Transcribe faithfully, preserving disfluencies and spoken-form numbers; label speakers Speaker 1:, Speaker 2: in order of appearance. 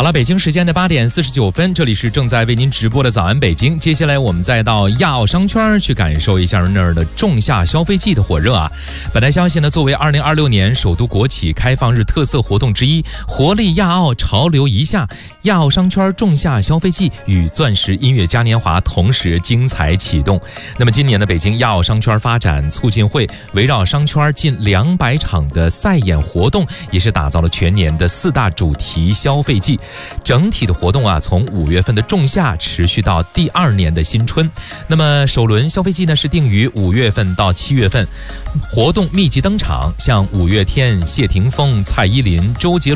Speaker 1: 好了，北京时间的八点四十九分，这里是正在为您直播的早安北京。接下来我们再到亚奥商圈去感受一下那儿的仲夏消费季的火热啊。本台消息呢，作为二零二六年首都国企开放日特色活动之一，活力亚奥，潮流一夏，亚奥商圈仲夏消费季与钻石音乐嘉年华同时精彩启动。那么今年的北京亚奥商圈发展促进会围绕商圈近两百场的赛演活动，也是打造了全年的四大主题消费季。整体的活动啊，从五月份的仲夏持续到第二年的新春。那么首轮消费季呢，是定于五月份到七月份，活动密集登场，像五月天、谢霆锋、蔡依林、周杰